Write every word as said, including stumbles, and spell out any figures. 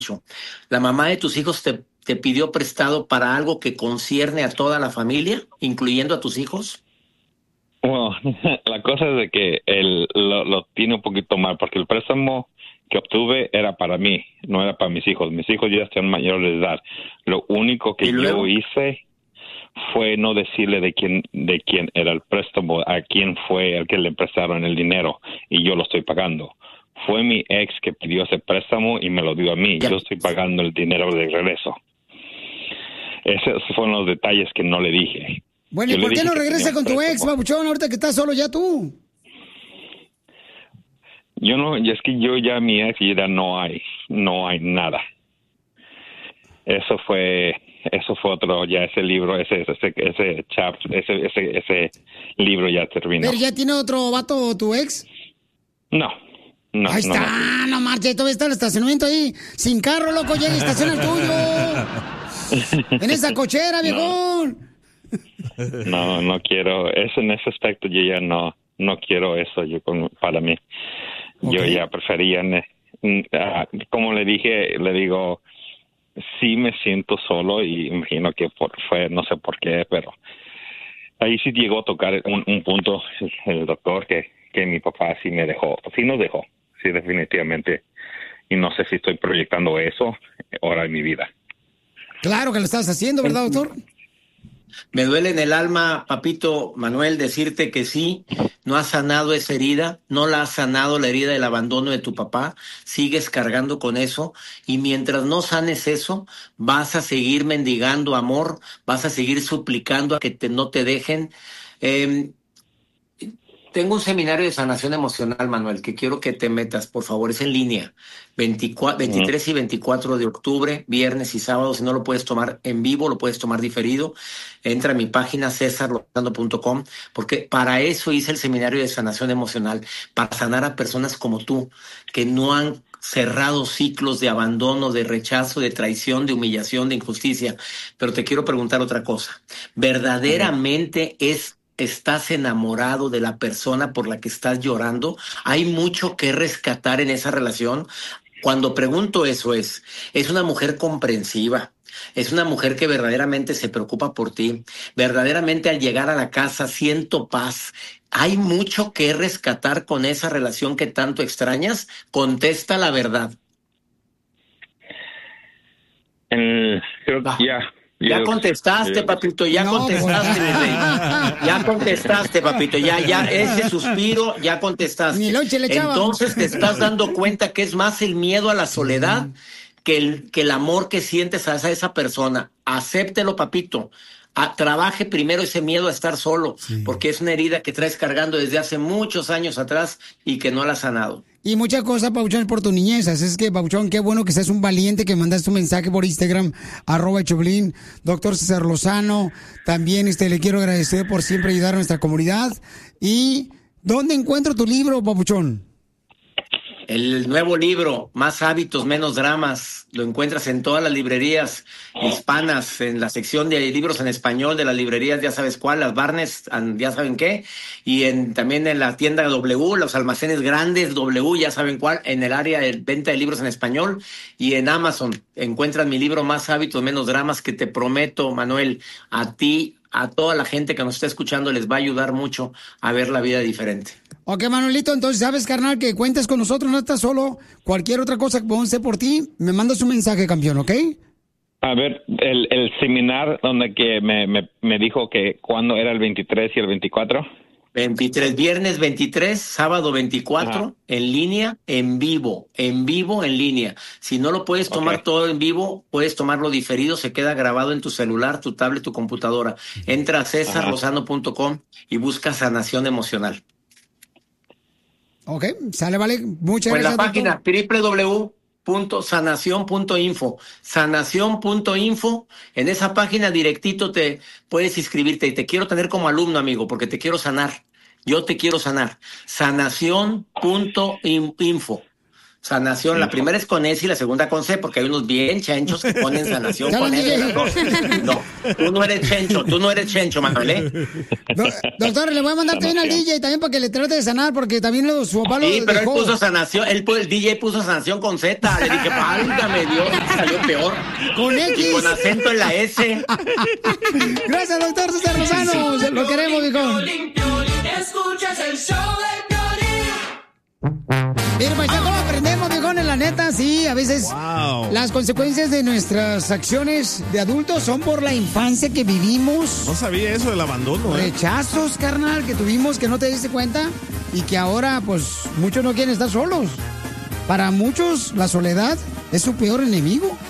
¿La mamá de tus hijos te, te pidió prestado para algo que concierne a toda la familia, incluyendo a tus hijos? Bueno, la cosa es de que él lo, lo tiene un poquito mal, porque el préstamo que obtuve era para mí, no era para mis hijos. Mis hijos ya están mayores de edad. Lo único que yo hice fue no decirle de quién de quién era el préstamo, a quién fue el que le prestaron el dinero, y yo lo estoy pagando. Fue mi ex que pidió ese préstamo y me lo dio a mí. Yo estoy pagando el dinero de regreso. Esos fueron los detalles que no le dije. Bueno, ¿y Yo por le qué dije no que regresa tenía un con tu ex, préstamo. babuchón, ahorita que estás solo ya tú? Yo no, y es que yo ya mi ex ya no hay, no hay nada. Eso fue, eso fue otro, ya ese libro, ese, ese, ese chap, ese, ese, ese libro ya terminó. ¿Pero ya tiene otro vato tu ex? No, no. Ahí no, está, no, marche, todavía está el estacionamiento ahí, sin carro, loco, llega y estaciona el tuyo. En esa cochera, viejón. No, no quiero, eso en ese aspecto yo ya no, no quiero eso yo con- para mí. Yo Ok. ya prefería, ne- mm, ah, como le dije, le digo, sí me siento solo y imagino que por, fue, no sé por qué, pero ahí sí llegó a tocar un, un punto el, el doctor que, que mi papá sí me dejó, sí nos dejó, sí definitivamente. Y no sé si estoy proyectando eso ahora en mi vida. Claro que lo estás haciendo, ¿verdad, doctor? Me duele en el alma, papito Manuel, decirte que sí, no has sanado esa herida, no la has sanado la herida del abandono de tu papá, sigues cargando con eso y mientras no sanes eso, vas a seguir mendigando amor, vas a seguir suplicando a que te, no te dejen. Eh, Tengo un seminario de sanación emocional, Manuel, que quiero que te metas, por favor, es en línea. veinticuatro, veintitrés y veinticuatro de octubre, viernes y sábado. Si no lo puedes tomar en vivo, lo puedes tomar diferido. Entra a mi página cesar lozano punto com, porque para eso hice el seminario de sanación emocional, para sanar a personas como tú, que no han cerrado ciclos de abandono, de rechazo, de traición, de humillación, de injusticia. Pero te quiero preguntar otra cosa. ¿Verdaderamente es estás enamorado de la persona por la que estás llorando? ¿Hay mucho que rescatar en esa relación? Cuando pregunto eso es, es una mujer comprensiva, es una mujer que verdaderamente se preocupa por ti, verdaderamente al llegar a la casa siento paz. ¿Hay mucho que rescatar con esa relación que tanto extrañas? Contesta la verdad. El- creo Va. que ya. Ya yo- contestaste, yo- papito, ya No, contestaste, pues. mi rey. Ya contestaste, papito, ya, ya, ese suspiro, ya contestaste. Ni lonche le echaban. Entonces te estás dando cuenta que es más el miedo a la soledad que el, que el amor que sientes hacia esa persona. Acéptelo, papito. A- trabaje primero ese miedo a estar solo, porque es una herida que traes cargando desde hace muchos años atrás y que no la has sanado. Y muchas cosas, Pauchón, por tu niñez. Así es que, Pauchón, qué bueno que seas un valiente, que mandaste un mensaje por Instagram, arroba Choplin, doctor César Lozano. También este, le quiero agradecer por siempre ayudar a nuestra comunidad. ¿Y dónde encuentro tu libro, Pauchón? El nuevo libro, Más hábitos, menos dramas, lo encuentras en todas las librerías hispanas, en la sección de libros en español de las librerías, ya sabes cuál, las Barnes, an- ya saben qué, y en, también en la tienda W, los almacenes grandes W, ya saben cuál, en el área de venta de libros en español, y en Amazon encuentras mi libro Más hábitos, menos dramas, que te prometo, Manuel, a ti, a toda la gente que nos está escuchando, les va a ayudar mucho a ver la vida diferente. Ok, Manuelito, entonces sabes, carnal, que cuentas con nosotros, no estás solo. Cualquier otra cosa que podamos hacer por ti, me mandas un mensaje, campeón, ¿ok? A ver, el, el seminar donde que me, me, me dijo que cuándo era el veintitrés y el veinticuatro. veintitrés, viernes veintitrés, sábado veinticuatro, Ajá. en línea, en vivo, en vivo, en línea. Si no lo puedes tomar Ok. todo en vivo, puedes tomarlo diferido, se queda grabado en tu celular, tu tablet, tu computadora. Entra a cesar lozano punto com y busca sanación emocional. Ok, sale, vale. Muchas O en la gracias, página doctor. doble u doble u doble u punto sanación punto info, sanación punto info, en esa página directito te puedes inscribirte y te quiero tener como alumno, amigo, porque te quiero sanar. Yo te quiero sanar. sanación punto info. Sanación, la primera es con S y la segunda con C, porque hay unos bien chenchos que ponen sanación con S. No, tú no eres chencho, tú no eres chencho, Manuel, ¿eh? Do, doctor, le voy a mandar también al D J también para que le trate de sanar, porque también lo, su papá lo Sí, pero dejó. él puso sanación, él, el D J puso sanación con Z. Le dije, válgame Dios, salió peor. Con X. Y con acento en la S. Gracias, doctor César Lozano. Lo queremos, hijo. Escuchas el show de Piolín. Mira, pues ya como aprendemos, viejones, la neta, sí, a veces wow. Las consecuencias de nuestras acciones de adultos son por la infancia que vivimos. No sabía eso del abandono, ¿eh? Rechazos, carnal, que tuvimos que no te diste cuenta y que ahora, pues, muchos no quieren estar solos. Para muchos, la soledad es su peor enemigo.